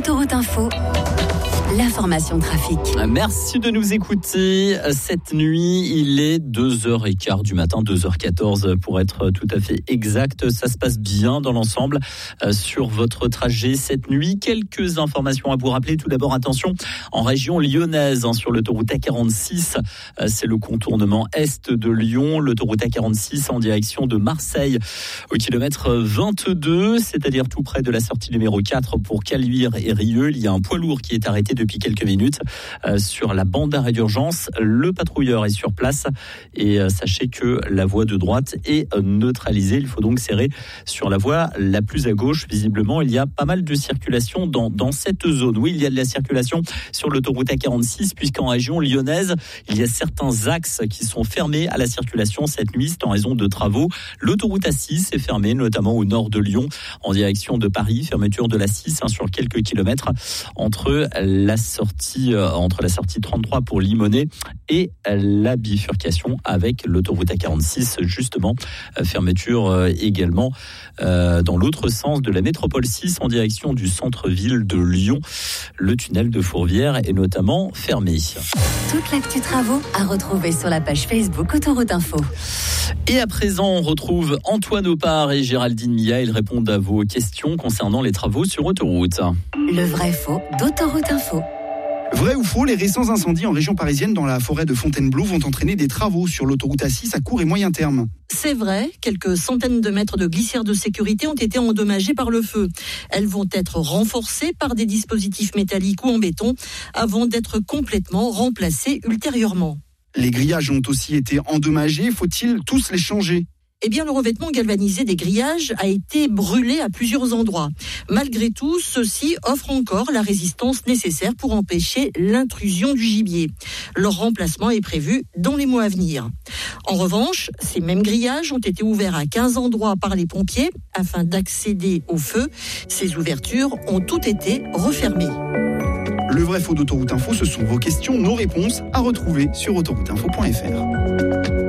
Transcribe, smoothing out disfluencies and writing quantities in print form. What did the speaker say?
Autoroute Info, l'information trafic. Merci de nous écouter. Cette nuit, il est 2h15 du matin, 2h14 pour être tout à fait exact. Ça se passe bien dans l'ensemble sur votre trajet cette nuit. Quelques informations à vous rappeler. Tout d'abord, attention, en région lyonnaise, sur l'autoroute A46, c'est le contournement est de Lyon. L'autoroute A46 en direction de Marseille au kilomètre 22, c'est-à-dire tout près de la sortie numéro 4 pour Caluire et Rieux. Il y a un poids lourd qui est arrêté depuis quelques minutes sur la bande d'arrêt d'urgence. Le patrouilleur est sur place et sachez que la voie de droite est neutralisée. Il faut donc serrer sur la voie la plus à gauche. Visiblement, il y a pas mal de circulation dans cette zone. Oui, il y a de la circulation sur l'autoroute A46 puisqu'en région lyonnaise, il y a certains axes qui sont fermés à la circulation cette nuit. C'est en raison de travaux. L'autoroute A6 est fermée, notamment au nord de Lyon, en direction de Paris. Fermeture de l'A6 sur quelques kilomètres entre la sortie 33 pour Limonest et la bifurcation avec l'autoroute A46 justement. Fermeture également dans l'autre sens de la métropole 6 en direction du centre-ville de Lyon. Le tunnel de Fourvière est notamment fermé. Toute l'actu travaux à retrouver sur la page Facebook Autoroute Info. Et à présent, on retrouve Antoine Opar et Géraldine Mia. Ils répondent à vos questions concernant les travaux sur autoroute. Le vrai-faux d'Autoroute Info. Vrai ou faux, les récents incendies en région parisienne dans la forêt de Fontainebleau vont entraîner des travaux sur l'autoroute A6 à court et moyen terme. C'est vrai, quelques centaines de mètres de glissières de sécurité ont été endommagées par le feu. Elles vont être renforcées par des dispositifs métalliques ou en béton avant d'être complètement remplacées ultérieurement. Les grillages ont aussi été endommagés, faut-il tous les changer ? Eh bien, le revêtement galvanisé des grillages a été brûlé à plusieurs endroits. Malgré tout, ceux-ci offrent encore la résistance nécessaire pour empêcher l'intrusion du gibier. Leur remplacement est prévu dans les mois à venir. En revanche, ces mêmes grillages ont été ouverts à 15 endroits par les pompiers afin d'accéder au feu. Ces ouvertures ont toutes été refermées. Le vrai faux d'Autoroute Info, ce sont vos questions, nos réponses à retrouver sur autorouteinfo.fr.